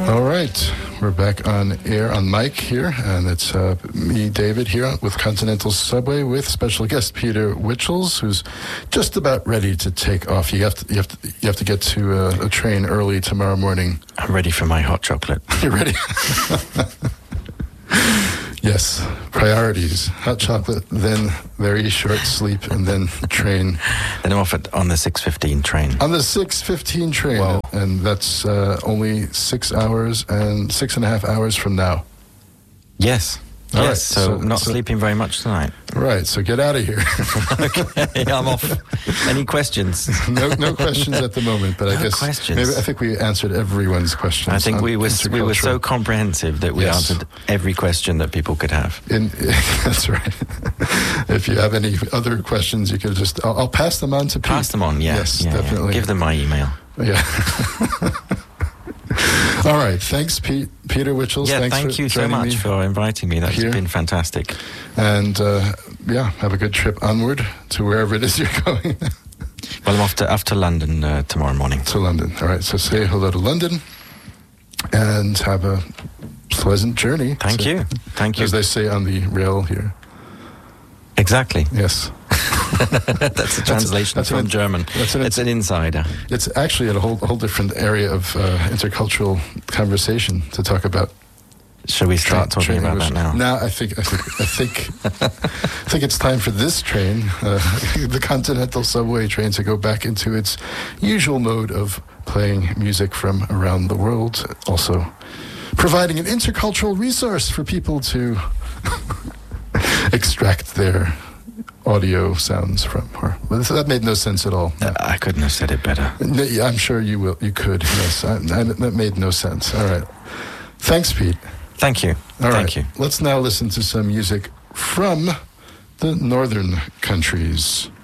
All right, we're back on air on mic here, and it's me, David, here with Continental Subway with special guest Peter Witchels, who's just about ready to take off. You have to get to a train early tomorrow morning. I'm ready for my hot chocolate. You're ready? Yes, priorities. Hot chocolate, then very short sleep, and then train. Then I'm off on the 6:15 train. On the 6:15 train, Whoa. And that's only 6 hours and 6.5 hours from now. Yes. All yes, right, so not sleeping very much tonight. Right, so get out of here. Okay, I'm off. Any questions? No questions at the moment, but I guess questions. I think we answered everyone's questions. I think we were so comprehensive that we answered every question that people could have. That's right. If you have any other questions, you could just I'll pass them on to Pete. Pass them on, yeah. Yes, yeah, definitely. Yeah. Give them my email. Yeah. All right. Thanks, Peter Witchels. Yeah, Thanks thank you so much for inviting me. That's been fantastic. And have a good trip onward to wherever it is you're going. Well, I'm off to London tomorrow morning. To London. All right. So say hello to London and have a pleasant journey. Thank you. Thank you. As they say on the rail here. Exactly. Yes. That's a translation from German. It's an insider. It's actually a whole different area of intercultural conversation to talk about. Shall we start talking about that now? No, I think it's time for this train, the Continental Subway train, to go back into its usual mode of playing music from around the world, also providing an intercultural resource for people to extract their audio sounds from. That made no sense at all. I couldn't have said it better. I'm sure you will. You could. Yes, that made no sense. All right. Thanks, Pete. Thank you. Thank you. Let's now listen to some music from the northern countries.